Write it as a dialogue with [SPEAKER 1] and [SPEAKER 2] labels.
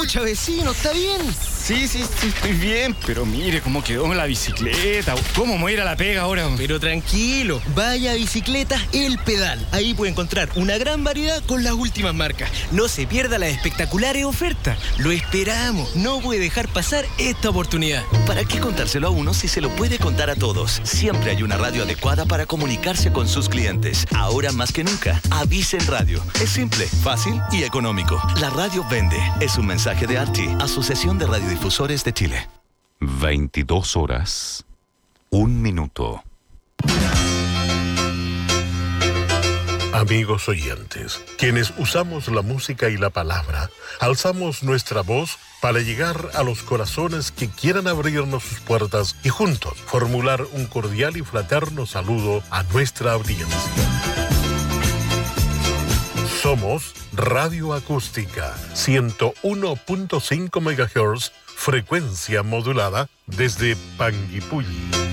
[SPEAKER 1] Pucha, vecino, ¿está bien?
[SPEAKER 2] Sí, estoy bien, pero mire cómo quedó la bicicleta. ¿Cómo me voy a ir a la pega ahora?
[SPEAKER 1] Pero tranquilo, vaya a Bicicletas El Pedal. Ahí puede encontrar una gran variedad con las últimas marcas. No se pierda las espectaculares ofertas. Lo esperamos. No puede dejar pasar esta oportunidad.
[SPEAKER 3] ¿Para qué contárselo a uno si se lo puede contar a todos? Siempre hay una radio adecuada para comunicarse con sus clientes. Ahora más que nunca, Avisen Radio. Es simple, fácil y económico. La radio vende. Es un mensaje de ARTI, Asociación de Radiodifusores de Chile.
[SPEAKER 4] 22 horas, 1 minuto.
[SPEAKER 5] Amigos oyentes, quienes usamos la música y la palabra, alzamos nuestra voz para llegar a los corazones que quieran abrirnos sus puertas y juntos formular un cordial y fraterno saludo a nuestra audiencia. Somos Radio Acústica, 101.5 MHz, frecuencia modulada desde Panguipulli.